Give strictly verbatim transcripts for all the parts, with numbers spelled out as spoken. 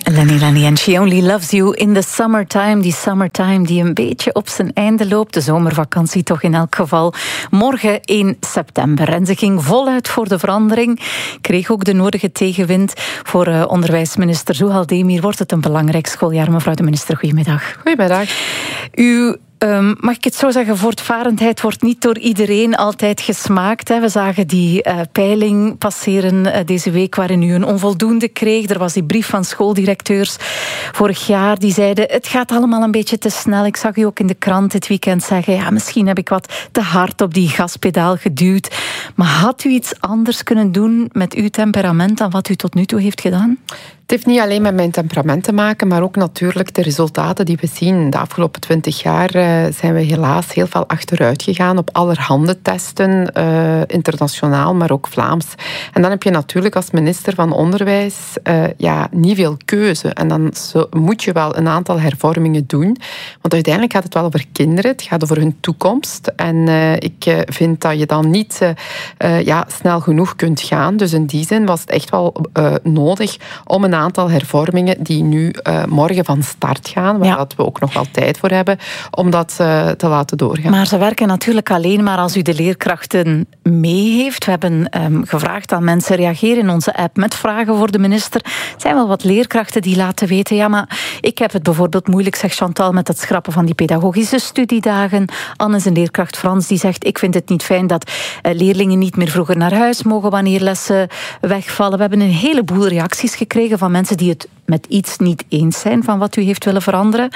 Lenny Lenny and She Only Loves You in the Summertime. Die summertime die een beetje op zijn einde loopt. De zomervakantie toch in elk geval. Morgen één september. En ze ging voluit voor de verandering. Kreeg ook de nodige tegenwind. Voor uh, onderwijsminister Zouhal Demir wordt het een belangrijk schooljaar. Mevrouw de minister, goedemiddag. Goedemiddag. U... Um, mag ik het zo zeggen, voortvarendheid wordt niet door iedereen altijd gesmaakt. Hè. We zagen die uh, peiling passeren uh, deze week waarin u een onvoldoende kreeg. Er was die brief van schooldirecteurs vorig jaar die zeiden het gaat allemaal een beetje te snel. Ik zag u ook in de krant dit weekend zeggen ja, misschien heb ik wat te hard op die gaspedaal geduwd. Maar had u iets anders kunnen doen met uw temperament dan wat u tot nu toe heeft gedaan? Het heeft niet alleen met mijn temperament te maken, maar ook natuurlijk de resultaten die we zien. De afgelopen twintig jaar uh, zijn we helaas heel veel achteruit gegaan op allerhande testen, uh, internationaal, maar ook Vlaams. En dan heb je natuurlijk als minister van Onderwijs uh, ja, niet veel keuze. En dan zo, moet je wel een aantal hervormingen doen. Want uiteindelijk gaat het wel over kinderen, het gaat over hun toekomst. En uh, ik uh, vind dat je dan niet uh, uh, ja, snel genoeg kunt gaan. Dus in die zin was het echt wel uh, nodig om een aantal hervormingen die nu uh, morgen van start gaan, waar ja. we ook nog wel tijd voor hebben, om dat uh, te laten doorgaan. Maar ze werken natuurlijk alleen maar als u de leerkrachten mee heeft. We hebben um, gevraagd aan mensen reageren in onze app met vragen voor de minister. Er zijn wel wat leerkrachten die laten weten, ja, maar ik heb het bijvoorbeeld moeilijk, zegt Chantal, met het schrappen van die pedagogische studiedagen. Anne is een leerkracht Frans, die zegt, ik vind het niet fijn dat uh, leerlingen niet meer vroeger naar huis mogen wanneer lessen wegvallen. We hebben een heleboel reacties gekregen van mensen die het met iets niet eens zijn van wat u heeft willen veranderen.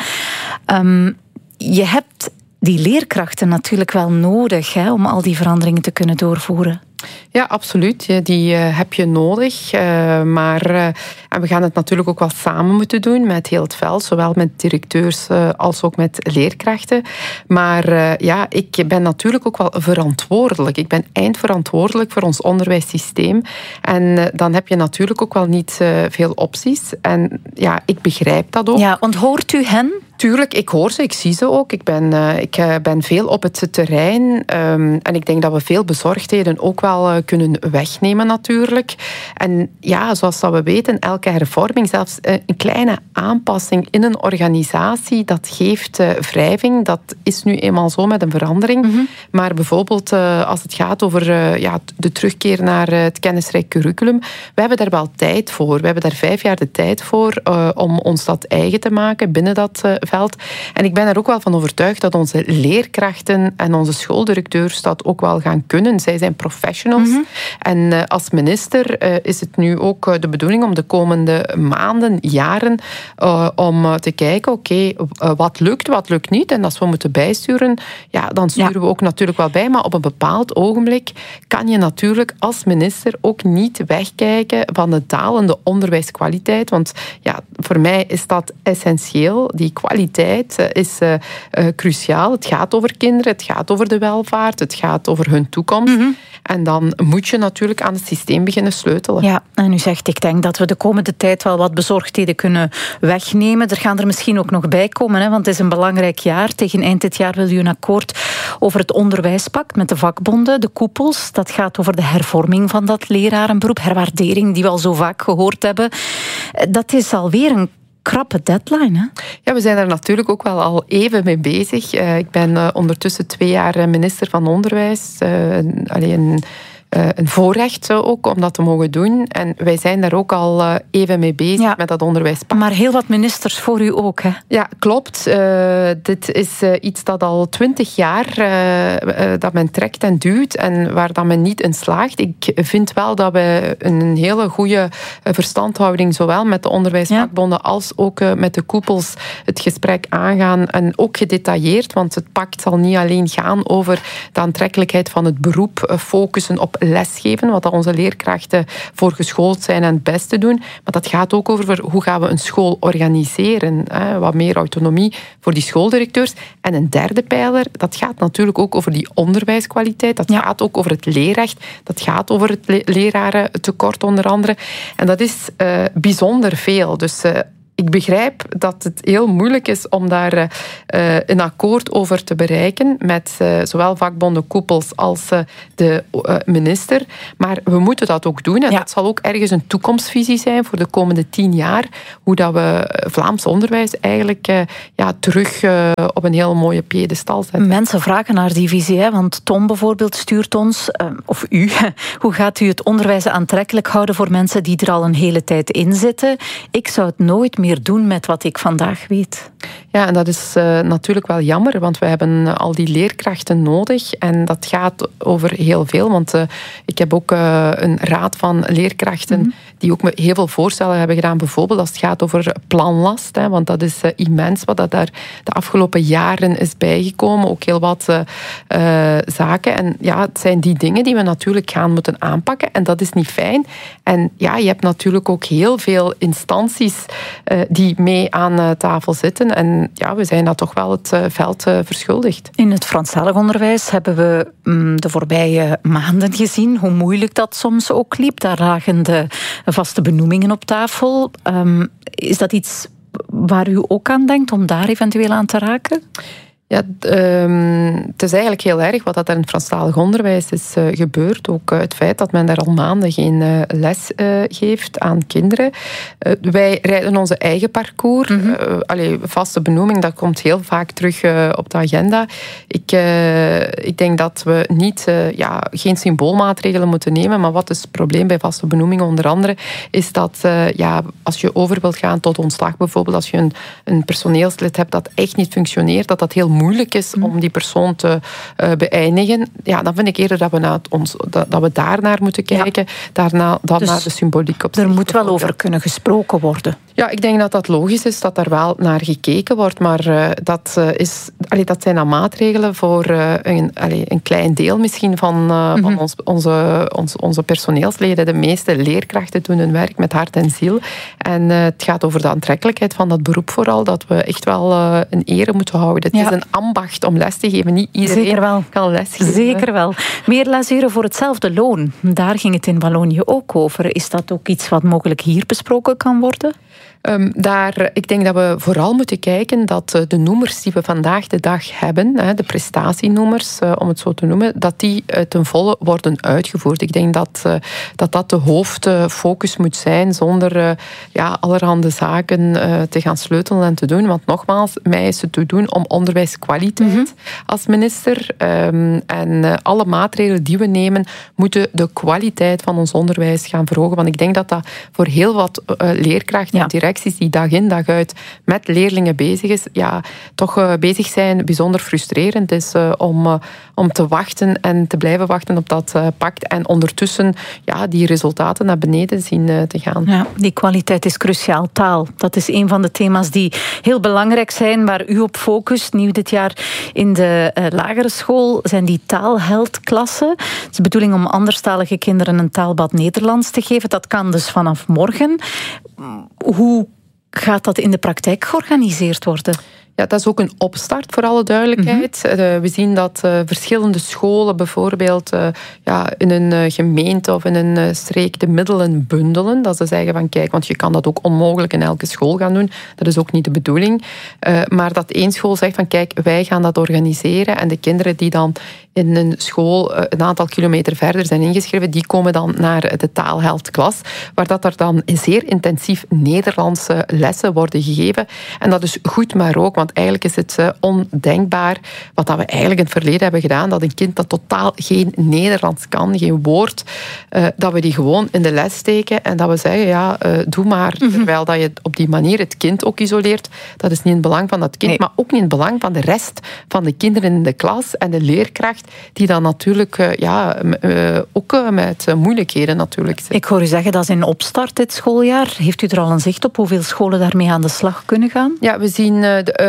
Um, je hebt die leerkrachten natuurlijk wel nodig, hè, om al die veranderingen te kunnen doorvoeren. Ja, absoluut. Die uh, heb je nodig. Uh, maar uh, en we gaan het natuurlijk ook wel samen moeten doen met heel het veld, zowel met directeurs uh, als ook met leerkrachten. Maar uh, ja, ik ben natuurlijk ook wel verantwoordelijk. Ik ben eindverantwoordelijk voor ons onderwijssysteem. En uh, dan heb je natuurlijk ook wel niet uh, veel opties. En ja, ik begrijp dat ook. Ja, want hoort u hen? Tuurlijk, ik hoor ze, ik zie ze ook. Ik ben, uh, ik uh, ben veel op het terrein. Um, en ik denk dat we veel bezorgdheden ook wel uh, kunnen wegnemen natuurlijk. En ja, zoals dat we weten, elke hervorming, zelfs uh, een kleine aanpassing in een organisatie, dat geeft uh, wrijving. Dat is nu eenmaal zo met een verandering. Mm-hmm. Maar bijvoorbeeld uh, als het gaat over uh, ja, de terugkeer naar uh, het kennisrijk curriculum, we hebben daar wel tijd voor. We hebben daar vijf jaar de tijd voor uh, om ons dat eigen te maken binnen dat uh, veld. En ik ben er ook wel van overtuigd dat onze leerkrachten en onze schooldirecteurs dat ook wel gaan kunnen. Zij zijn professionals. Mm-hmm. En uh, als minister uh, is het nu ook uh, de bedoeling om de komende maanden, jaren, uh, om uh, te kijken, oké, okay, uh, wat lukt, wat lukt niet. En als we moeten bijsturen, ja, dan sturen ja. we ook natuurlijk wel bij. Maar op een bepaald ogenblik kan je natuurlijk als minister ook niet wegkijken van de dalende onderwijskwaliteit. Want ja, voor mij is dat essentieel. Die kwaliteit is uh, uh, cruciaal. Het gaat over kinderen, het gaat over de welvaart, het gaat over hun toekomst. Mm-hmm. En dan moet je natuurlijk aan het systeem beginnen sleutelen. Ja, en u zegt, ik denk dat we de komende tijd wel wat bezorgdheden kunnen wegnemen. Er gaan er misschien ook nog bij komen, hè, want het is een belangrijk jaar. Tegen eind dit jaar wil u een akkoord over het onderwijspact met de vakbonden, de koepels. Dat gaat over de hervorming van dat lerarenberoep, herwaardering die we al zo vaak gehoord hebben. Dat is alweer een krappe deadline, hè? Ja, we zijn er natuurlijk ook wel al even mee bezig. Uh, ik ben uh, ondertussen twee jaar minister van Onderwijs. Uh, alleen Uh, een voorrecht uh, ook om dat te mogen doen. En wij zijn daar ook al uh, even mee bezig ja. met dat onderwijspact. Maar heel wat ministers voor u ook, hè? Ja, klopt. Uh, dit is uh, iets dat al twintig jaar uh, uh, dat men trekt en duwt en waar dat men niet in slaagt. Ik vind wel dat we een hele goede verstandhouding zowel met de onderwijsvakbonden ja. als ook uh, met de koepels het gesprek aangaan en ook gedetailleerd, want het pact zal niet alleen gaan over de aantrekkelijkheid van het beroep, uh, focussen op lesgeven, wat onze leerkrachten voor geschoold zijn en het beste doen. Maar dat gaat ook over hoe gaan we een school organiseren. Hè? Wat meer autonomie voor die schooldirecteurs. En een derde pijler, dat gaat natuurlijk ook over die onderwijskwaliteit. Dat ja. gaat ook over het leerrecht. Dat gaat over het lerarentekort onder andere. En dat is uh, bijzonder veel. Dus uh, ik begrijp dat het heel moeilijk is om daar uh, een akkoord over te bereiken met uh, zowel vakbonden, koepels als uh, de uh, minister. Maar we moeten dat ook doen. En ja. dat zal ook ergens een toekomstvisie zijn voor de komende tien jaar. Hoe dat we Vlaams onderwijs eigenlijk uh, ja, terug uh, op een heel mooie piedestal zetten. Mensen vragen naar die visie, hè? Want Tom bijvoorbeeld stuurt ons, uh, of u, hoe gaat u het onderwijs aantrekkelijk houden voor mensen die er al een hele tijd in zitten? Ik zou het nooit meer doen met wat ik vandaag weet. Ja, en dat is uh, natuurlijk wel jammer, want we hebben al die leerkrachten nodig. En dat gaat over heel veel, want uh, ik heb ook uh, een raad van leerkrachten mm-hmm. die ook heel veel voorstellen hebben gedaan. Bijvoorbeeld als het gaat over planlast, hè, want dat is uh, immens wat dat daar de afgelopen jaren is bijgekomen. Ook heel wat uh, uh, zaken. En ja, het zijn die dingen die we natuurlijk gaan moeten aanpakken. En dat is niet fijn. En ja, je hebt natuurlijk ook heel veel instanties uh, die mee aan uh, tafel zitten. En ja, we zijn dat toch wel het uh, veld uh, verschuldigd. In het Franstalig onderwijs hebben we um, de voorbije maanden gezien hoe moeilijk dat soms ook liep. Daar lagen de vaste benoemingen op tafel. Um, is dat iets waar u ook aan denkt om daar eventueel aan te raken? Ja, um, het is eigenlijk heel erg wat er in het Franstalig onderwijs is uh, gebeurd. Ook uh, het feit dat men daar al maanden geen uh, les uh, geeft aan kinderen. Uh, wij rijden onze eigen parcours. Mm-hmm. Uh, allee, vaste benoeming, dat komt heel vaak terug uh, op de agenda. Ik, uh, ik denk dat we niet, uh, ja, geen symboolmaatregelen moeten nemen. Maar wat is het probleem bij vaste benoeming onder andere, is dat uh, ja, als je over wilt gaan tot ontslag bijvoorbeeld, als je een, een personeelslid hebt dat echt niet functioneert, dat dat heel moeilijk is om die persoon te uh, beëindigen. Ja, dan vind ik eerder dat we, naar ons, dat, dat we daarnaar moeten kijken, ja. daarna dan dus naar de symboliek op. Er moet wel over kunnen gesproken worden. Ja, ik denk dat dat logisch is, dat daar wel naar gekeken wordt, maar uh, dat, uh, is, allee, dat zijn dan maatregelen voor uh, een, allee, een klein deel misschien van, uh, mm-hmm. van ons, onze, ons, onze personeelsleden. De meeste leerkrachten doen hun werk met hart en ziel. En uh, het gaat over de aantrekkelijkheid van dat beroep vooral, dat we echt wel uh, een ere moeten houden. Het ja. is een ambacht om les te geven. Niet iedereen Zeker wel. kan les geven. Zeker wel. Meer lesuren voor hetzelfde loon. Daar ging het in Wallonië ook over. Is dat ook iets wat mogelijk hier besproken kan worden? Um, daar, ik denk dat we vooral moeten kijken dat de noemers die we vandaag de dag hebben, de prestatienoemers, om het zo te noemen, dat die ten volle worden uitgevoerd. Ik denk dat dat, dat de hoofdfocus moet zijn, zonder ja, allerhande zaken te gaan sleutelen en te doen. Want nogmaals, mij is het te doen om onderwijskwaliteit mm-hmm. als minister. Um, en alle maatregelen die we nemen, moeten de kwaliteit van ons onderwijs gaan verhogen. Want ik denk dat dat voor heel wat uh, leerkrachten ja. direct die dag in dag uit met leerlingen bezig is, ja, toch uh, bezig zijn, bijzonder frustrerend is uh, om, uh, om te wachten en te blijven wachten op dat uh, pact en ondertussen ja, die resultaten naar beneden zien uh, te gaan. Ja, die kwaliteit is cruciaal. Taal, dat is een van de thema's die heel belangrijk zijn, waar u op focust. Nieuw dit jaar in de uh, lagere school zijn die taalheldklassen. Het is de bedoeling om anderstalige kinderen een taalbad Nederlands te geven. Dat kan dus vanaf morgen. Hoe gaat dat in de praktijk georganiseerd worden? Ja, dat is ook een opstart, voor alle duidelijkheid. Mm-hmm. Uh, we zien dat uh, verschillende scholen bijvoorbeeld uh, ja, in een uh, gemeente of in een uh, streek de middelen bundelen. Dat ze zeggen van kijk, want je kan dat ook onmogelijk in elke school gaan doen. Dat is ook niet de bedoeling. Uh, maar dat één school zegt van kijk, wij gaan dat organiseren. En de kinderen die dan in een school uh, een aantal kilometer verder zijn ingeschreven, die komen dan naar de taalheldklas, waar dat er dan zeer intensief Nederlandse lessen worden gegeven. En dat is goed, maar ook, want eigenlijk is het uh, ondenkbaar wat dat we eigenlijk in het verleden hebben gedaan, dat een kind dat totaal geen Nederlands kan, geen woord, uh, dat we die gewoon in de les steken en dat we zeggen, ja, uh, doe maar. Mm-hmm. Terwijl dat je op die manier het kind ook isoleert. Dat is niet in het belang van dat kind, nee. maar ook niet in het belang van de rest van de kinderen in de klas en de leerkracht, die dan natuurlijk uh, ja, uh, ook uh, met uh, moeilijkheden natuurlijk zit. Ik hoor u zeggen, dat is in opstart dit schooljaar. Heeft u er al een zicht op hoeveel scholen daarmee aan de slag kunnen gaan? Ja, we zien uh, de,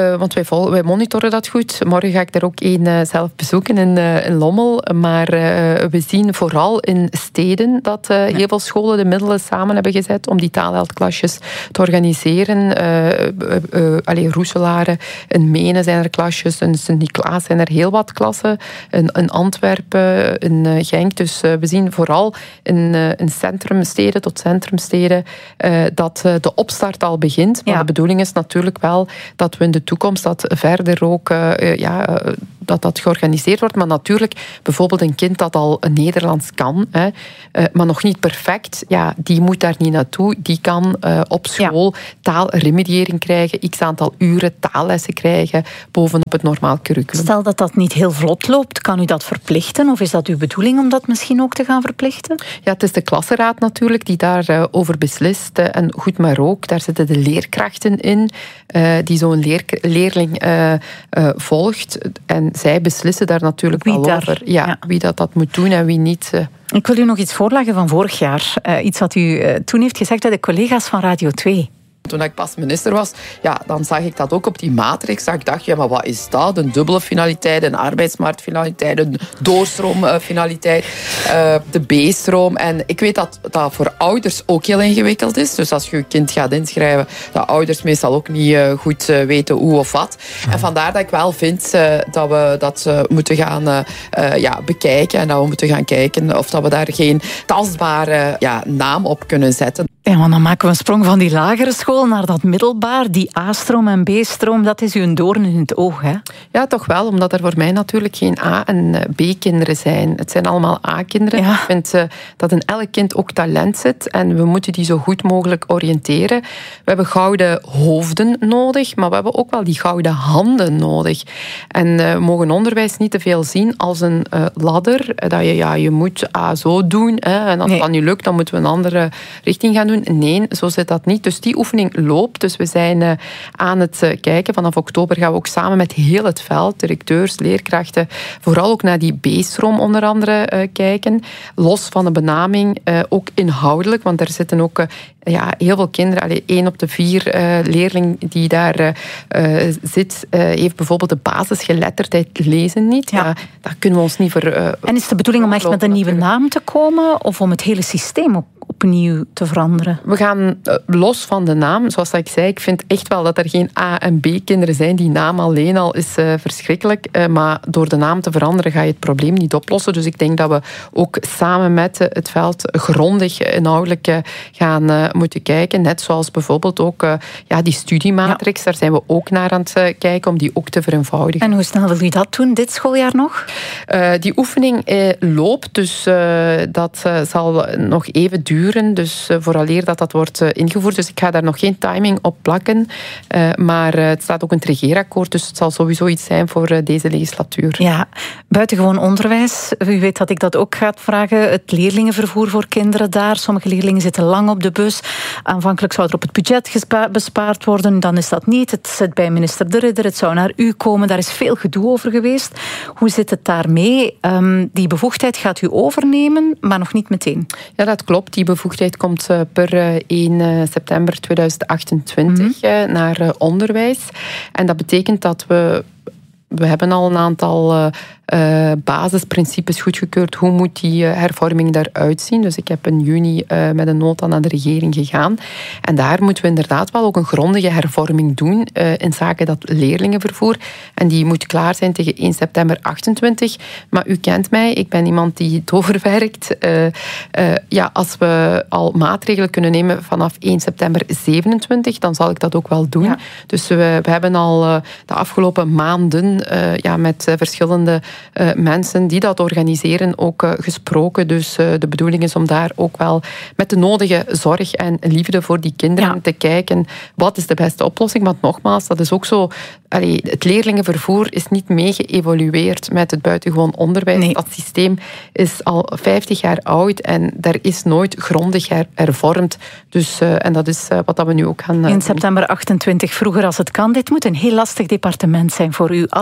uh, want wij, vol, wij monitoren dat goed. Morgen ga ik er ook één uh, zelf bezoeken in, uh, in Lommel. Maar uh, we zien vooral in steden dat uh, heel veel scholen de middelen samen hebben gezet om die taalheldklasjes te organiseren. Uh, uh, uh, allee, Roeselare, in Menen zijn er klasjes, in Sint-Niklaas zijn er heel wat klassen, in, in Antwerpen, in uh, Genk. Dus uh, we zien vooral in, uh, in centrumsteden tot centrumsteden uh, dat uh, de opstart al begint. Maar ja. de bedoeling is natuurlijk wel dat we in de toekomst dat verder ook uh, ja, uh, dat dat georganiseerd wordt. Maar natuurlijk, bijvoorbeeld een kind dat al Nederlands kan, hè, uh, maar nog niet perfect, ja, die moet daar niet naartoe. Die kan uh, op school ja. taalremediëring krijgen, x aantal uren taallessen krijgen, bovenop het normaal curriculum. Stel dat dat niet heel vlot loopt, kan u dat verplichten? Of is dat uw bedoeling om dat misschien ook te gaan verplichten? Ja, het is de klassenraad natuurlijk die daarover uh, beslist. Uh, en goed, maar ook, daar zitten de leerkrachten in, uh, die zo'n leer, leerling uh, uh, volgt. En zij beslissen daar natuurlijk wie wel daar, over. Ja, ja. Wie dat, dat moet doen en wie niet. Uh. Ik wil u nog iets voorleggen van vorig jaar. Uh, iets wat u uh, toen heeft gezegd bij de collega's van Radio twee. Toen ik pas minister was, ja, dan zag ik dat ook op die matrix. Ik dacht, ja, maar wat is dat? Een dubbele finaliteit, een arbeidsmarktfinaliteit, een doorstroomfinaliteit, uh, de B-stroom. En ik weet dat dat voor ouders ook heel ingewikkeld is. Dus als je je kind gaat inschrijven, dat ouders meestal ook niet uh, goed uh, weten hoe of wat. En vandaar dat ik wel vind uh, dat we dat uh, moeten gaan uh, uh, ja, bekijken. En dat we moeten gaan kijken of dat we daar geen tastbare ja, naam op kunnen zetten. Ja, maar dan maken we een sprong van die lagere school naar dat middelbaar. Die A-stroom en B-stroom, dat is u een doorn in het oog, hè? Ja, toch wel, omdat er voor mij natuurlijk geen A- en B-kinderen zijn. Het zijn allemaal A-kinderen. Ja. Ik vind uh, dat in elk kind ook talent zit en we moeten die zo goed mogelijk oriënteren. We hebben gouden hoofden nodig, maar we hebben ook wel die gouden handen nodig. En uh, we mogen onderwijs niet te veel zien als een uh, ladder. Dat je, ja, je moet A zo doen, hè, en als nee. dat niet lukt, dan moeten we een andere richting gaan doen. Nee, zo zit dat niet. Dus die oefening loopt. Dus we zijn uh, aan het uh, kijken. Vanaf oktober gaan we ook samen met heel het veld, directeurs, leerkrachten, vooral ook naar die B-stroom onder andere uh, kijken. Los van de benaming, uh, ook inhoudelijk, want er zitten ook uh, ja, heel veel kinderen, allee, één op de vier uh, leerling die daar uh, uh, zit, uh, heeft bijvoorbeeld de basisgeletterdheid lezen niet. Ja. Ja, daar kunnen we ons niet voor... Uh, en is het de bedoeling om echt met een nieuwe naam te komen of om het hele systeem op opnieuw te veranderen? We gaan uh, los van de naam. Zoals ik zei, ik vind echt wel dat er geen A- en B-kinderen zijn. Die naam alleen al is uh, verschrikkelijk. Uh, maar door de naam te veranderen ga je het probleem niet oplossen. Dus ik denk dat we ook samen met uh, het veld grondig inhoudelijk uh, gaan uh, moeten kijken. Net zoals bijvoorbeeld ook uh, ja, die studiematrix. Ja. Daar zijn we ook naar aan het uh, kijken om die ook te vereenvoudigen. En hoe snel wil u dat doen, dit schooljaar nog? Uh, die oefening uh, loopt, dus uh, dat uh, zal nog even duren. Dus uh, vooraleer dat dat wordt uh, ingevoerd. Dus ik ga daar nog geen timing op plakken. Uh, maar uh, het staat ook in het regeerakkoord. Dus het zal sowieso iets zijn voor uh, deze legislatuur. Ja, buitengewoon onderwijs. U weet dat ik dat ook ga vragen. Het leerlingenvervoer voor kinderen daar. Sommige leerlingen zitten lang op de bus. Aanvankelijk zou er op het budget gespa- bespaard worden. Dan is dat niet. Het zit bij minister De Ridder. Het zou naar u komen. Daar is veel gedoe over geweest. Hoe zit het daarmee? Um, die bevoegdheid gaat u overnemen, maar nog niet meteen. Ja, dat klopt. Die bevoegdheid komt per één september tweeduizend achtentwintig mm-hmm. naar onderwijs. En dat betekent dat we... We hebben al een aantal uh, uh, basisprincipes goedgekeurd. Hoe moet die uh, hervorming daaruit zien? Dus ik heb in juni uh, met een nota naar de regering gegaan. En daar moeten we inderdaad wel ook een grondige hervorming doen uh, in zaken dat leerlingenvervoer. En die moet klaar zijn tegen één september achtentwintig. Maar u kent mij, ik ben iemand die doorwerkt. Uh, uh, ja, als we al maatregelen kunnen nemen vanaf één september zevenentwintig, dan zal ik dat ook wel doen. Ja. Dus we, we hebben al uh, de afgelopen maanden Uh, ja, met uh, verschillende uh, mensen die dat organiseren ook uh, gesproken. Dus uh, de bedoeling is om daar ook wel met de nodige zorg en liefde voor die kinderen ja. te kijken. Wat is de beste oplossing? Want nogmaals, dat is ook zo... Allee, het leerlingenvervoer is niet mee geëvolueerd met het buitengewoon onderwijs. Nee. Dat systeem is al vijftig jaar oud en daar is nooit grondig her- hervormd. Dus, uh, en dat is uh, wat dat we nu ook gaan... Uh, In september achtentwintig, vroeger als het kan. Dit moet een heel lastig departement zijn voor u, alle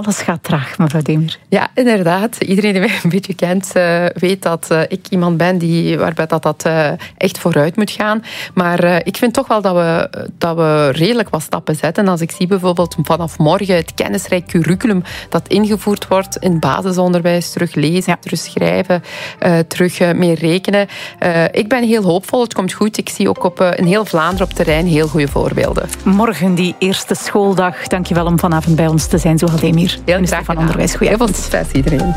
alles gaat traag, mevrouw Deemer. Ja, inderdaad. Iedereen die mij een beetje kent, uh, weet dat uh, ik iemand ben die, waarbij dat, dat uh, echt vooruit moet gaan. Maar uh, ik vind toch wel dat we, dat we redelijk wat stappen zetten. Als ik zie bijvoorbeeld vanaf morgen het kennisrijk curriculum dat ingevoerd wordt in basisonderwijs, terug lezen, ja. terug schrijven, uh, terug uh, meer rekenen. Uh, ik ben heel hoopvol, het komt goed. Ik zie ook op, uh, in heel Vlaanderen op terrein heel goede voorbeelden. Morgen die eerste schooldag. Dankjewel om vanavond bij ons te zijn, Zuhal Demir, minister van Onderwijs. Goedenavond. Heel veel succes iedereen.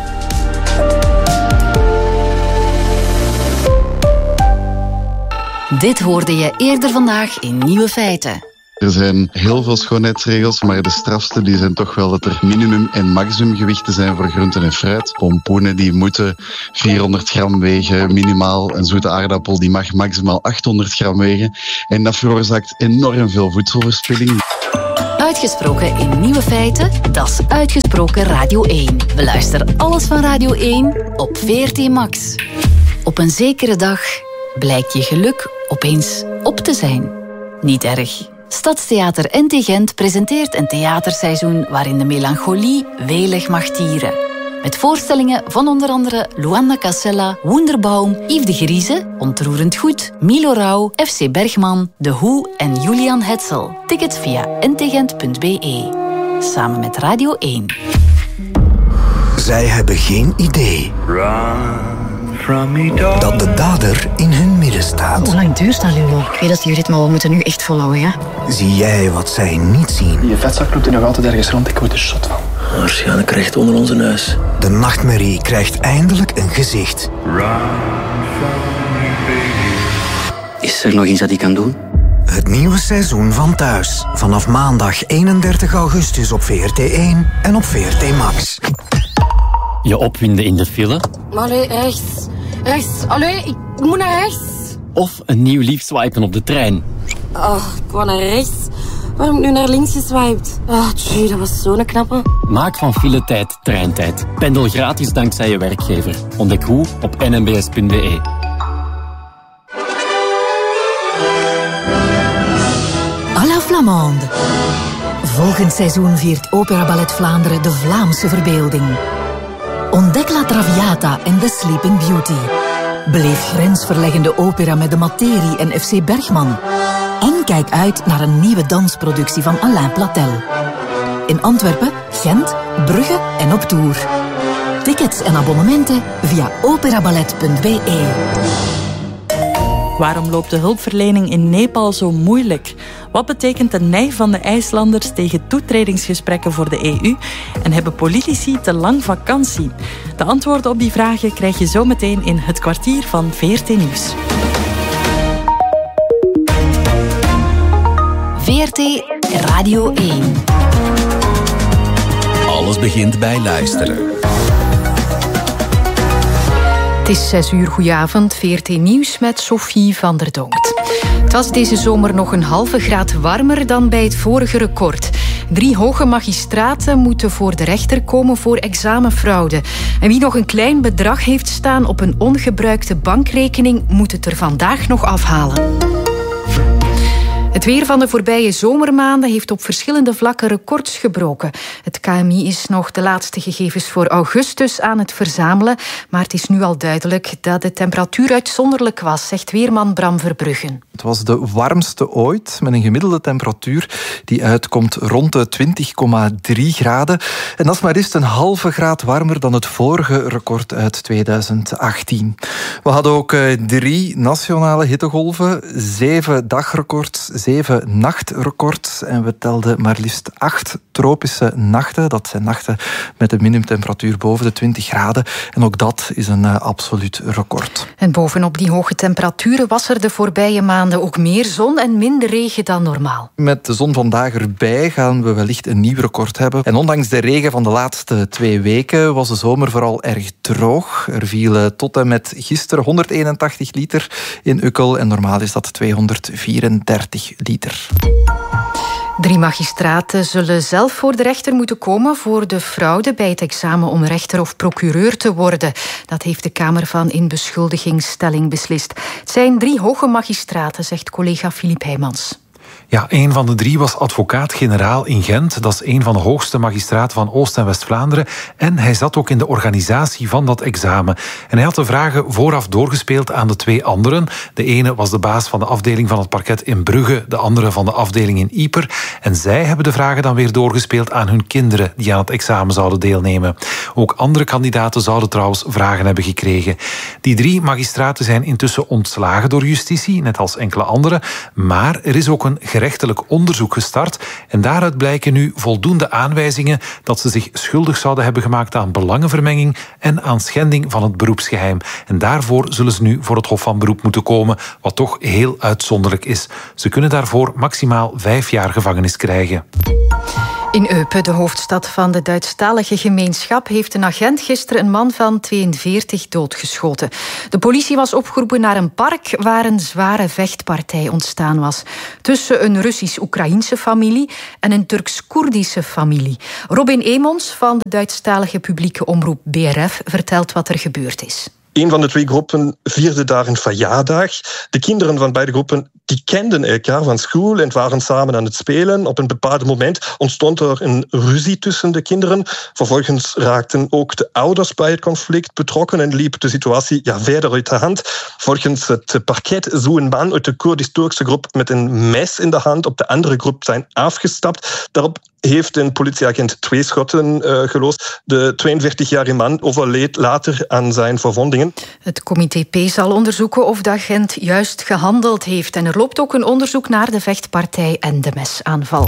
Dit hoorde je eerder vandaag in Nieuwe Feiten. Er zijn heel veel schoonheidsregels, maar de strafste die zijn toch wel dat er minimum- en maximumgewichten zijn voor groenten en fruit. Pompoenen die moeten vierhonderd gram wegen, minimaal. Een zoete aardappel die mag maximaal achthonderd gram wegen. En dat veroorzaakt enorm veel voedselverspilling. Uitgesproken in Nieuwe Feiten, dat is Uitgesproken Radio één. Beluister alles van Radio één op V R T Max. Op een zekere dag blijkt je geluk opeens op te zijn. Niet erg. Stadstheater N T Gent presenteert een theaterseizoen waarin de melancholie welig mag tieren. Met voorstellingen van onder andere Luanda Casella, Wunderbaum, Yves de Grieze, Ontroerend Goed, Milo Rauw, F C Bergman, The Who en Julian Hetzel. Tickets via n t gent punt b e. Samen met Radio één. Zij hebben geen idee dat de dader in hun midden staat. Hoe lang duurt dat, Lulo? Ik weet dat jullie dit, maar we moeten nu echt volhouden, ja? Zie jij wat zij niet zien? Je vetzak loopt er nog altijd ergens rond, ik word er shot van. Waarschijnlijk recht onder onze neus. De nachtmerrie krijgt eindelijk een gezicht. Is er nog iets dat ik kan doen? Het nieuwe seizoen van Thuis. Vanaf maandag eenendertig augustus op V R T één en op V R T Max. Je opwinden in de file. Allee, rechts. Rechts. Allee, ik moet naar rechts. Of een nieuw lief swipen op de trein. Oh, ik wou naar rechts. Waarom heb ik nu naar links geswiped? Oh, tjie, dat was zo'n knappe. Maak van filetijd treintijd. Pendel gratis dankzij je werkgever. Ontdek hoe op n m b s punt b e. À la Flamande. Volgend seizoen viert Opera Ballet Vlaanderen de Vlaamse verbeelding. Ontdek La Traviata en The Sleeping Beauty. Beleef grensverleggende opera met de materie en F C Bergman. En kijk uit naar een nieuwe dansproductie van Alain Platel. In Antwerpen, Gent, Brugge en op tour. Tickets en abonnementen via operaballet punt b e. Waarom loopt de hulpverlening in Nepal zo moeilijk? Wat betekent de nee van de IJslanders tegen toetredingsgesprekken voor de E U? En hebben politici te lang vakantie? De antwoorden op die vragen krijg je zo meteen in Het Kwartier van V R T Nieuws. V R T Radio één. Alles begint bij luisteren. Het is zes uur, goedenavond. V R T Nieuws met Sophie van der Donkt. Het was deze zomer nog een halve graad warmer dan bij het vorige record. Drie hoge magistraten moeten voor de rechter komen voor examenfraude. En wie nog een klein bedrag heeft staan op een ongebruikte bankrekening, moet het er vandaag nog afhalen. Het weer van de voorbije zomermaanden heeft op verschillende vlakken records gebroken. Het K M I is nog de laatste gegevens voor augustus aan het verzamelen, maar het is nu al duidelijk dat de temperatuur uitzonderlijk was, zegt weerman Bram Verbruggen. Het was de warmste ooit, met een gemiddelde temperatuur die uitkomt rond de twintig komma drie graden. En dat is maar eens een halve graad warmer dan het vorige record uit tweeduizend achttien. We hadden ook drie nationale hittegolven, zeven dagrecords, zeven nachtrecords en we telden maar liefst acht tropische nachten. Dat zijn nachten met een minimumtemperatuur boven de twintig graden. En ook dat is een uh, absoluut record. En bovenop die hoge temperaturen was er de voorbije maanden ook meer zon en minder regen dan normaal. Met de zon vandaag erbij gaan we wellicht een nieuw record hebben. En ondanks de regen van de laatste twee weken was de zomer vooral erg droog. Er vielen tot en met gisteren honderdeenentachtig liter in Ukkel en normaal is dat tweehonderdvierendertig liter. Drie magistraten zullen zelf voor de rechter moeten komen voor de fraude bij het examen om rechter of procureur te worden. Dat heeft de Kamer van Inbeschuldigingsstelling beslist. Het zijn drie hoge magistraten, zegt collega Filip Heijmans. Ja, een van de drie was advocaat-generaal in Gent. Dat is een van de hoogste magistraten van Oost- en West-Vlaanderen. En hij zat ook in de organisatie van dat examen. En hij had de vragen vooraf doorgespeeld aan de twee anderen. De ene was de baas van de afdeling van het parket in Brugge, de andere van de afdeling in Ieper. En zij hebben de vragen dan weer doorgespeeld aan hun kinderen die aan het examen zouden deelnemen. Ook andere kandidaten zouden trouwens vragen hebben gekregen. Die drie magistraten zijn intussen ontslagen door justitie, net als enkele anderen. Maar er is ook een gerechtelijk onderzoek gestart en daaruit blijken nu voldoende aanwijzingen dat ze zich schuldig zouden hebben gemaakt aan belangenvermenging en aan schending van het beroepsgeheim. En daarvoor zullen ze nu voor het Hof van Beroep moeten komen, wat toch heel uitzonderlijk is. Ze kunnen daarvoor maximaal vijf jaar gevangenis krijgen. In Eupen, de hoofdstad van de Duitsstalige gemeenschap, heeft een agent gisteren een man van tweeënveertig doodgeschoten. De politie was opgeroepen naar een park waar een zware vechtpartij ontstaan was. Tussen een Russisch-Oekraïense familie en een Turks-Koerdische familie. Robin Emons van de Duitsstalige publieke omroep B R F vertelt wat er gebeurd is. Een van de twee groepen vierde daar een verjaardag. De kinderen van beide groepen die kenden elkaar van school en waren samen aan het spelen. Op een bepaald moment ontstond er een ruzie tussen de kinderen. Vervolgens raakten ook de ouders bij het conflict betrokken en liep de situatie ja, verder uit de hand. Volgens het parket zou een man uit de Koerdisch-Turkse groep met een mes in de hand op de andere groep zijn afgestapt. Daarop heeft een politieagent twee schotten uh, geloosd. De tweeënveertigjarige man overleed later aan zijn verwondingen. Het comité P zal onderzoeken of de agent juist gehandeld heeft. En er loopt ook een onderzoek naar de vechtpartij en de mesaanval.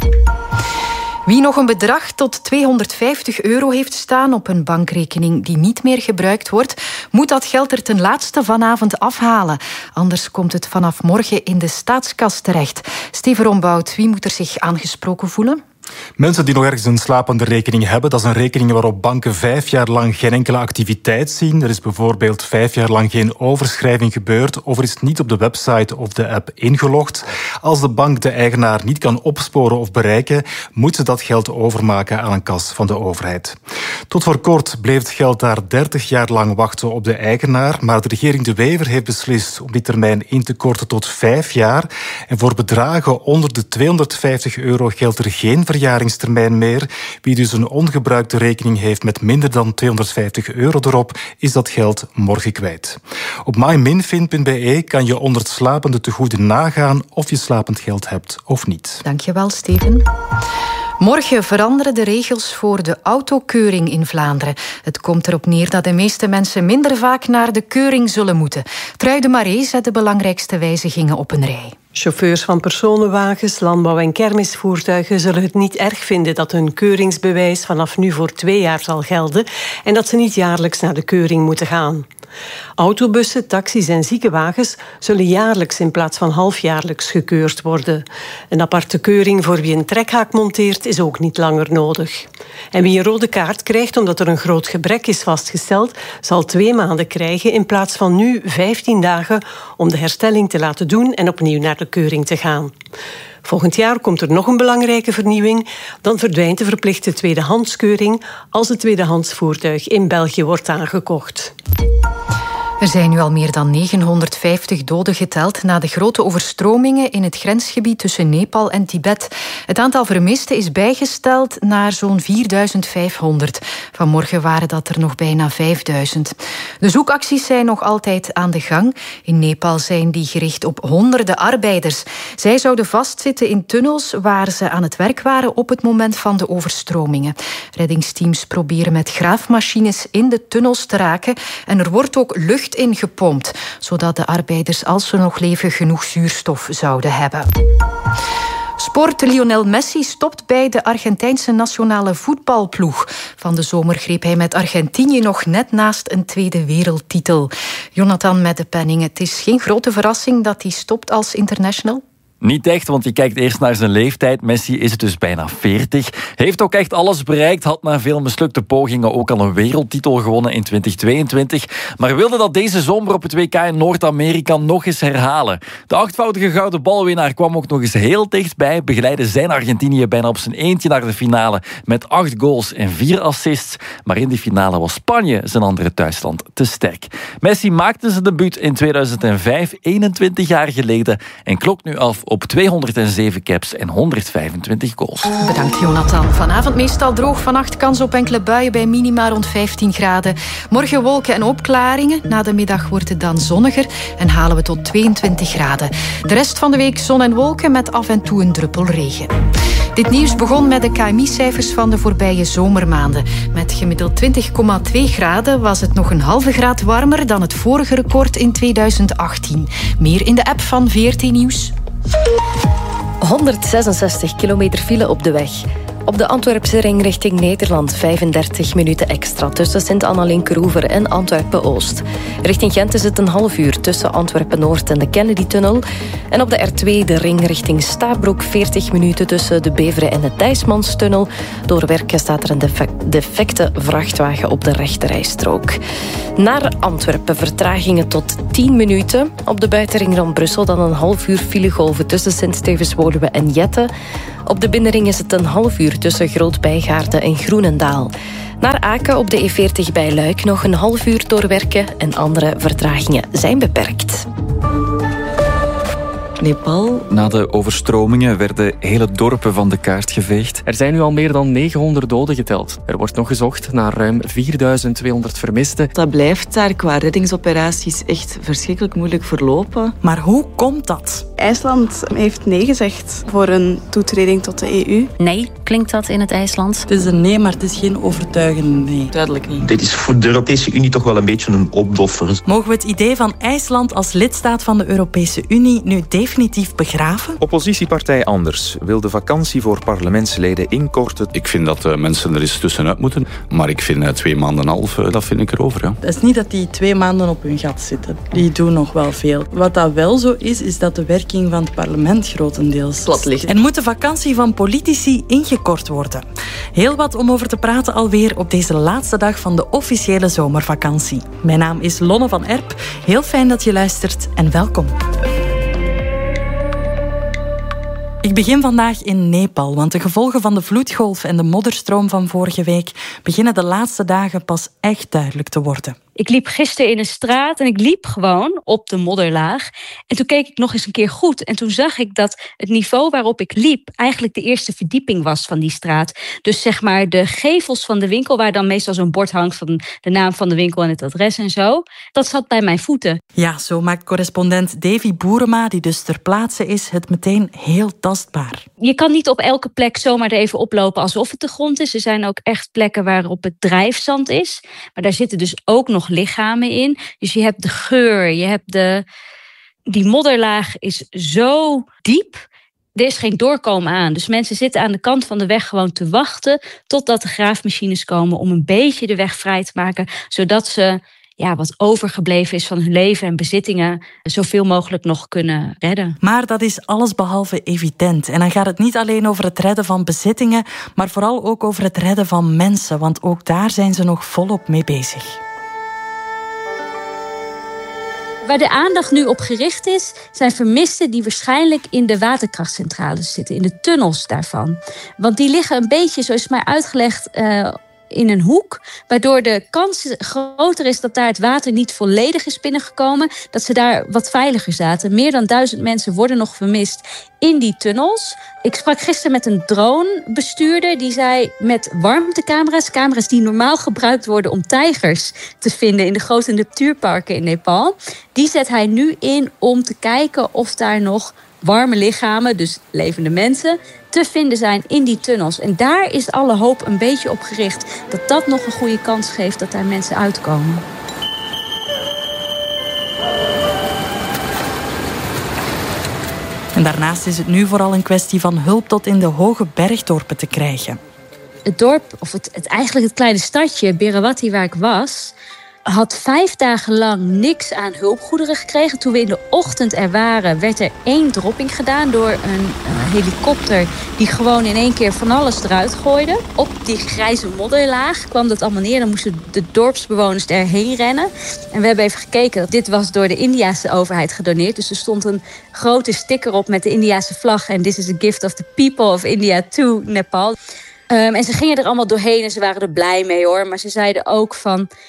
Wie nog een bedrag tot tweehonderdvijftig euro heeft staan op een bankrekening die niet meer gebruikt wordt, moet dat geld er ten laatste vanavond afhalen. Anders komt het vanaf morgen in de staatskas terecht. Steven Rombout, wie moet er zich aangesproken voelen? Mensen die nog ergens een slapende rekening hebben, dat is een rekening waarop banken vijf jaar lang geen enkele activiteit zien. Er is bijvoorbeeld vijf jaar lang geen overschrijving gebeurd of er is niet op de website of de app ingelogd. Als de bank de eigenaar niet kan opsporen of bereiken, moet ze dat geld overmaken aan een kas van de overheid. Tot voor kort bleef het geld daar dertig jaar lang wachten op de eigenaar, maar de regering De Wever heeft beslist om die termijn in te korten tot vijf jaar. En voor bedragen onder de tweehonderdvijftig euro geldt er geen verjaringstermijn meer. Wie dus een ongebruikte rekening heeft met minder dan tweehonderdvijftig euro erop, is dat geld morgen kwijt. Op myminfin punt b e kan je onder het slapende tegoeden nagaan of je slapend geld hebt of niet. Dankjewel, Steven. Morgen veranderen de regels voor de autokeuring in Vlaanderen. Het komt erop neer dat de meeste mensen minder vaak naar de keuring zullen moeten. Trui de Maré zet de belangrijkste wijzigingen op een rij. Chauffeurs van personenwagens, landbouw- en kermisvoertuigen zullen het niet erg vinden dat hun keuringsbewijs vanaf nu voor twee jaar zal gelden en dat ze niet jaarlijks naar de keuring moeten gaan. Autobussen, taxis en ziekenwagens zullen jaarlijks in plaats van halfjaarlijks gekeurd worden. Een aparte keuring voor wie een trekhaak monteert is ook niet langer nodig. En wie een rode kaart krijgt omdat er een groot gebrek is vastgesteld, zal twee maanden krijgen in plaats van nu vijftien dagen om de herstelling te laten doen en opnieuw naar de keuring te gaan. Volgend jaar komt er nog een belangrijke vernieuwing. Dan verdwijnt de verplichte tweedehandskeuring als het tweedehandsvoertuig in België wordt aangekocht. Er zijn nu al meer dan negenhonderdvijftig doden geteld na de grote overstromingen in het grensgebied tussen Nepal en Tibet. Het aantal vermisten is bijgesteld naar zo'n vierduizend vijfhonderd. Vanmorgen waren dat er nog bijna vijfduizend. De zoekacties zijn nog altijd aan de gang. In Nepal zijn die gericht op honderden arbeiders. Zij zouden vastzitten in tunnels waar ze aan het werk waren op het moment van de overstromingen. Reddingsteams proberen met graafmachines in de tunnels te raken en er wordt ook lucht ingepompt, zodat de arbeiders, als ze nog leven, genoeg zuurstof zouden hebben. Sport. Lionel Messi stopt bij de Argentijnse nationale voetbalploeg. Van de zomer greep hij met Argentinië nog net naast een tweede wereldtitel. Jonathan met de penning. Het is geen grote verrassing dat hij stopt als international? Niet echt, want je kijkt eerst naar zijn leeftijd. Messi is het dus bijna veertig. Heeft ook echt alles bereikt. Had na veel mislukte pogingen ook al een wereldtitel gewonnen in twintig tweeëntwintig. Maar wilde dat deze zomer op het W K in Noord-Amerika nog eens herhalen. De achtvoudige gouden balwinnaar kwam ook nog eens heel dichtbij. Begeleidde zijn Argentinië bijna op zijn eentje naar de finale. Met acht goals en vier assists. Maar in die finale was Spanje, zijn andere thuisland, te sterk. Messi maakte zijn debuut in tweeduizend vijf, eenentwintig jaar geleden. En klokt nu af op tweehonderdzeven caps en honderdvijfentwintig goals. Bedankt, Jonathan. Vanavond meestal droog, vannacht kans op enkele buien bij minima rond vijftien graden. Morgen wolken en opklaringen. Na de middag wordt het dan zonniger en halen we tot tweeëntwintig graden. De rest van de week zon en wolken met af en toe een druppel regen. Dit nieuws begon met de K M I-cijfers van de voorbije zomermaanden. Met gemiddeld twintig komma twee graden was het nog een halve graad warmer dan het vorige record in tweeduizend achttien. Meer in de app van V R T Nieuws. honderdzesenzestig kilometer file op de weg. Op de Antwerpse ring richting Nederland vijfendertig minuten extra tussen Sint-Anna-Linkeroever en Antwerpen-Oost. Richting Gent is het een half uur tussen Antwerpen-Noord en de Kennedy-tunnel. En op de R twee de ring richting Stabroek veertig minuten tussen de Beveren en de Dijsmanstunnel. Door werken staat er een defecte vrachtwagen op de rechterrijstrook. Naar Antwerpen vertragingen tot tien minuten. Op de buitenring rond Brussel dan een half uur filegolven tussen Sint-Stevens-Woluwe en Jette. Op de binnenring is het een half uur tussen Groot-Bijgaarden en Groenendaal. Naar Aken op de E veertig bij Luik nog een half uur doorwerken en andere vertragingen zijn beperkt. Nepal. Na de overstromingen werden hele dorpen van de kaart geveegd. Er zijn nu al meer dan negenhonderd doden geteld. Er wordt nog gezocht naar ruim vierduizend tweehonderd vermisten. Dat blijft daar qua reddingsoperaties echt verschrikkelijk moeilijk verlopen. Maar hoe komt dat? IJsland heeft nee gezegd voor een toetreding tot de E U. Nee, klinkt dat in het IJslands? Het is een nee, maar het is geen overtuigende nee. Duidelijk niet. Dit is voor de Europese Unie toch wel een beetje een opdoffer. Mogen we het idee van IJsland als lidstaat van de Europese Unie nu definitief begraven? Oppositiepartij Anders wil de vakantie voor parlementsleden inkorten. Ik vind dat uh, mensen er eens tussenuit moeten. Maar ik vind uh, twee maanden en een half, uh, dat vind ik erover. Ja. Het is niet dat die twee maanden op hun gat zitten. Die doen nog wel veel. Wat dat wel zo is, is dat de werking van het parlement grotendeels plat ligt. En moet de vakantie van politici ingekort worden? Heel wat om over te praten alweer op deze laatste dag van de officiële zomervakantie. Mijn naam is Lonne van Erp. Heel fijn dat je luistert en welkom. Ik begin vandaag in Nepal, want de gevolgen van de vloedgolf en de modderstroom van vorige week beginnen de laatste dagen pas echt duidelijk te worden. Ik liep gisteren in een straat en ik liep gewoon op de modderlaag. En toen keek ik nog eens een keer goed. En toen zag ik dat het niveau waarop ik liep eigenlijk de eerste verdieping was van die straat. Dus zeg maar de gevels van de winkel, waar dan meestal zo'n bord hangt van de naam van de winkel en het adres en zo. Dat zat bij mijn voeten. Ja, zo maakt correspondent Davy Boerema, die dus ter plaatse is, het meteen heel tastbaar. Je kan niet op elke plek zomaar er even oplopen alsof het de grond is. Er zijn ook echt plekken waarop het drijfzand is. Maar daar zitten dus ook nog lichamen in. Dus je hebt de geur, je hebt de... Die modderlaag is zo diep. Er is geen doorkomen aan. Dus mensen zitten aan de kant van de weg gewoon te wachten totdat de graafmachines komen om een beetje de weg vrij te maken, zodat ze ja, wat overgebleven is van hun leven en bezittingen zoveel mogelijk nog kunnen redden. Maar dat is allesbehalve evident. En dan gaat het niet alleen over het redden van bezittingen, maar vooral ook over het redden van mensen, want ook daar zijn ze nog volop mee bezig. Waar de aandacht nu op gericht is, zijn vermisten die waarschijnlijk in de waterkrachtcentrales zitten, in de tunnels daarvan. Want die liggen een beetje, zo is het mij uitgelegd, uh, in een hoek, waardoor de kans groter is dat daar het water niet volledig is binnengekomen, dat ze daar wat veiliger zaten. Meer dan duizend mensen worden nog vermist in die tunnels. Ik sprak gisteren met een dronebestuurder die zei met warmtecamera's, camera's die normaal gebruikt worden om tijgers te vinden in de grote natuurparken in Nepal, die zet hij nu in om te kijken of daar nog warme lichamen, dus levende mensen, te vinden zijn in die tunnels. En daar is alle hoop een beetje op gericht dat dat nog een goede kans geeft dat daar mensen uitkomen. En daarnaast is het nu vooral een kwestie van hulp tot in de hoge bergdorpen te krijgen. Het dorp, of het, het eigenlijk het kleine stadje Berawati waar ik was, had vijf dagen lang niks aan hulpgoederen gekregen. Toen we in de ochtend er waren, werd er één dropping gedaan door een uh, helikopter die gewoon in één keer van alles eruit gooide. Op die grijze modderlaag kwam dat allemaal neer. Dan moesten de dorpsbewoners erheen rennen. En we hebben even gekeken. Dit was door de Indiase overheid gedoneerd. Dus er stond een grote sticker op met de Indiase vlag. En this is a gift of the people of India to Nepal. Um, en ze gingen er allemaal doorheen en ze waren er blij mee hoor. Maar ze zeiden ook van,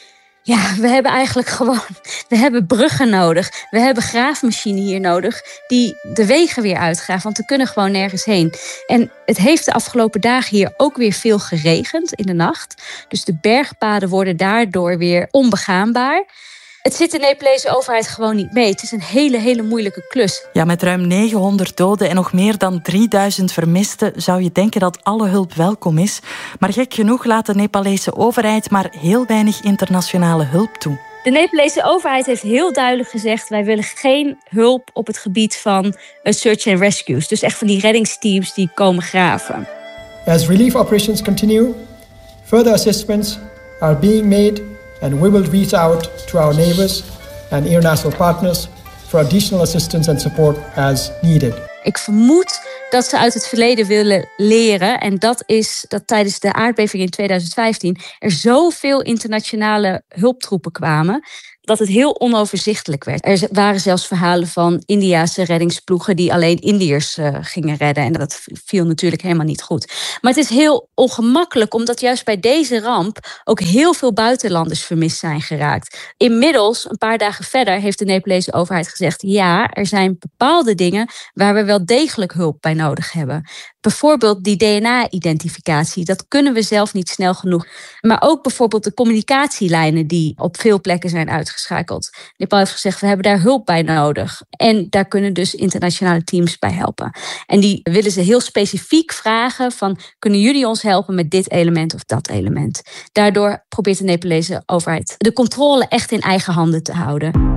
Ja, we hebben eigenlijk gewoon... We hebben bruggen nodig. We hebben graafmachines hier nodig die de wegen weer uitgraven. Want we kunnen gewoon nergens heen. En het heeft de afgelopen dagen hier ook weer veel geregend in de nacht. Dus de bergpaden worden daardoor weer onbegaanbaar. Het zit de Nepalese overheid gewoon niet mee. Het is een hele, hele moeilijke klus. Ja, met ruim negenhonderd doden en nog meer dan drieduizend vermisten zou je denken dat alle hulp welkom is. Maar gek genoeg laat de Nepalese overheid maar heel weinig internationale hulp toe. De Nepalese overheid heeft heel duidelijk gezegd... wij willen geen hulp op het gebied van search and rescues. Dus echt van die reddingsteams die komen graven. As relief operations continue, further assessments are being made... and we will reach out to our neighbors and international partners for additional assistance and support as needed. Ik vermoed dat ze uit het verleden willen leren. En dat is dat tijdens de aardbeving in tweeduizend vijftien... er zoveel internationale hulptroepen kwamen... dat het heel onoverzichtelijk werd. Er waren zelfs verhalen van Indiase reddingsploegen... die alleen Indiërs uh, gingen redden. En dat viel natuurlijk helemaal niet goed. Maar het is heel ongemakkelijk... omdat juist bij deze ramp ook heel veel buitenlanders vermist zijn geraakt. Inmiddels, een paar dagen verder, heeft de Nepalese overheid gezegd... ja, er zijn bepaalde dingen waar we wel degelijk hulp bij nodig hebben. Bijvoorbeeld die D N A-identificatie. Dat kunnen we zelf niet snel genoeg. Maar ook bijvoorbeeld de communicatielijnen... die op veel plekken zijn uitgeschakeld. Nepal heeft gezegd, we hebben daar hulp bij nodig. En daar kunnen dus internationale teams bij helpen. En die willen ze heel specifiek vragen van... kunnen jullie ons helpen met dit element of dat element? Daardoor probeert de Nepalese overheid de controle echt in eigen handen te houden.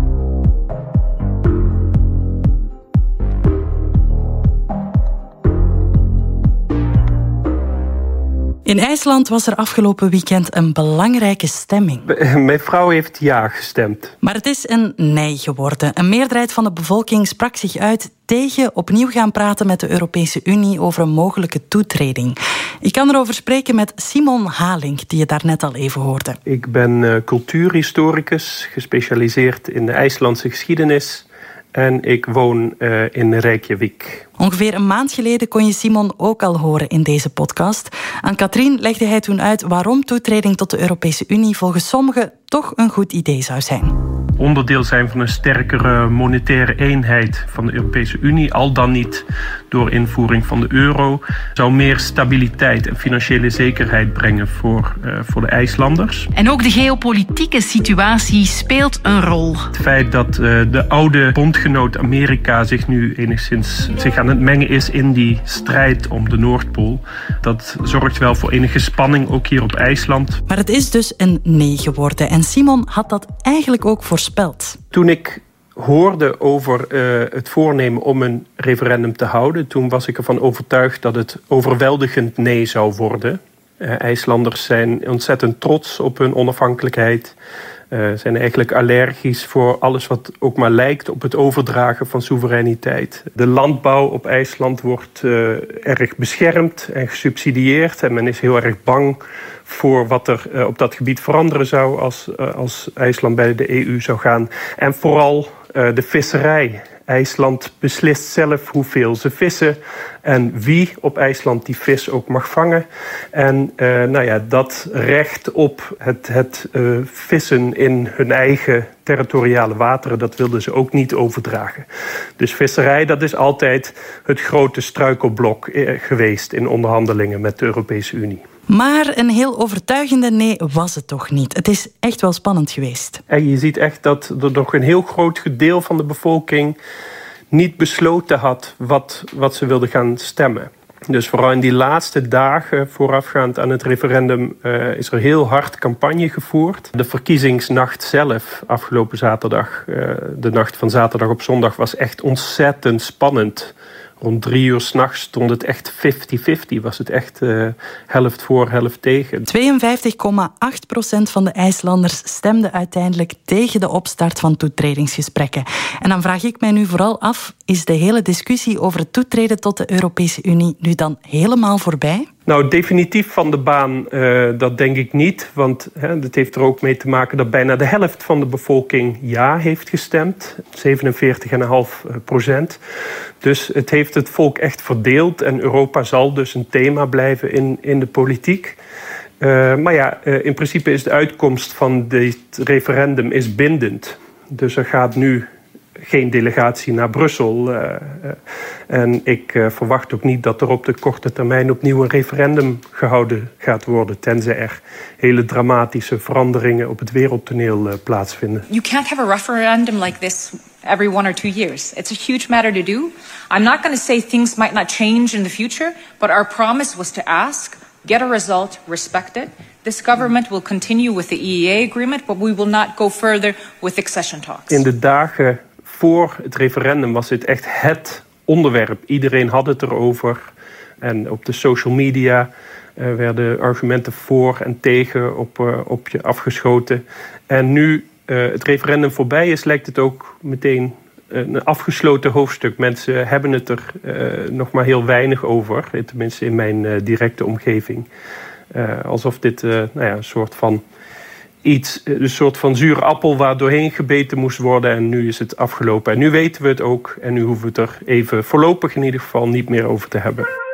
In IJsland was er afgelopen weekend een belangrijke stemming. Mijn vrouw heeft ja gestemd. Maar het is een nee geworden. Een meerderheid van de bevolking sprak zich uit tegen opnieuw gaan praten met de Europese Unie over een mogelijke toetreding. Ik kan erover spreken met Simon Halink, die je daarnet al even hoorde. Ik ben uh, cultuurhistoricus, gespecialiseerd in de IJslandse geschiedenis. En ik woon uh, in Reykjavik. Ongeveer een maand geleden kon je Simon ook al horen in deze podcast. Aan Katrien legde hij toen uit waarom toetreding tot de Europese Unie volgens sommigen toch een goed idee zou zijn. Onderdeel zijn van een sterkere monetaire eenheid van de Europese Unie, al dan niet door invoering van de euro, zou meer stabiliteit en financiële zekerheid brengen voor, uh, voor de IJslanders. En ook de geopolitieke situatie speelt een rol. Het feit dat uh, de oude bondgenoot Amerika zich nu enigszins zich aan het mengen is in die strijd om de Noordpool, dat zorgt wel voor enige spanning, ook hier op IJsland. Maar het is dus een nee geworden en Simon had dat eigenlijk ook voorspeld. Toen ik hoorde over uh, het voornemen om een referendum te houden, toen was ik ervan overtuigd dat het overweldigend nee zou worden. Uh, IJslanders zijn ontzettend trots op hun onafhankelijkheid. Uh, zijn eigenlijk allergisch voor alles wat ook maar lijkt op het overdragen van soevereiniteit. De landbouw op IJsland wordt uh, erg beschermd en gesubsidieerd. En men is heel erg bang voor wat er uh, op dat gebied veranderen zou als, uh, als IJsland bij de E U zou gaan. En vooral uh, de visserij. IJsland beslist zelf hoeveel ze vissen en wie op IJsland die vis ook mag vangen. En uh, nou ja, dat recht op het, het uh, vissen in hun eigen territoriale wateren, dat wilden ze ook niet overdragen. Dus visserij, dat is altijd het grote struikelblok uh, geweest in onderhandelingen met de Europese Unie. Maar een heel overtuigende nee was het toch niet. Het is echt wel spannend geweest. En je ziet echt dat er nog een heel groot deel van de bevolking niet besloten had wat, wat ze wilden gaan stemmen. Dus vooral in die laatste dagen voorafgaand aan het referendum uh, is er heel hard campagne gevoerd. De verkiezingsnacht zelf, afgelopen zaterdag, uh, de nacht van zaterdag op zondag, was echt ontzettend spannend. Rond drie uur 's nachts stond het echt vijftig vijftig. Was het echt uh, helft voor, helft tegen. tweeënvijftig komma acht procent van de IJslanders stemde uiteindelijk tegen de opstart van toetredingsgesprekken. En dan vraag ik mij nu vooral af, is de hele discussie over het toetreden tot de Europese Unie nu dan helemaal voorbij? Nou, definitief van de baan, uh, dat denk ik niet. Want hè, dat heeft er ook mee te maken dat bijna de helft van de bevolking ja heeft gestemd. zevenenveertig komma vijf procent. Dus het heeft het volk echt verdeeld. En Europa zal dus een thema blijven in, in de politiek. Uh, maar ja, uh, in principe is de uitkomst van dit referendum is bindend. Dus er gaat nu geen delegatie naar Brussel. Uh, uh, en ik uh, verwacht ook niet dat er op de korte termijn opnieuw een referendum gehouden gaat worden, tenzij er hele dramatische veranderingen op het wereldtoneel uh, plaatsvinden. You can't have a referendum like this every one or two years. It's a huge matter to do. I'm not going to say things might not change in the future, but our promise was to ask, get a result, respect it. This government will continue with the E E A agreement, but we will not go further with accession talks. In de dagen voor het referendum was dit echt het onderwerp. Iedereen had het erover. En op de social media uh, werden argumenten voor en tegen op, uh, op je afgeschoten. En nu uh, het referendum voorbij is, lijkt het ook meteen een afgesloten hoofdstuk. Mensen hebben het er uh, nog maar heel weinig over. Tenminste in mijn uh, directe omgeving. Uh, alsof dit uh, nou ja, een soort van iets, een soort van zure appel waar doorheen gebeten moest worden. En nu is het afgelopen. En nu weten we het ook. En nu hoeven we het er even voorlopig in ieder geval niet meer over te hebben.